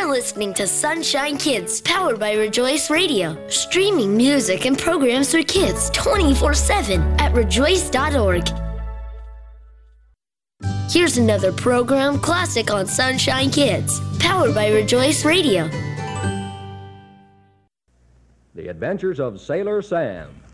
You're listening to Sunshine Kids, powered by Rejoice Radio. Streaming music and programs for kids 24/7 at rejoice.org. Here's another program classic on Sunshine Kids, powered by Rejoice Radio. The Adventures of Sailor Sam.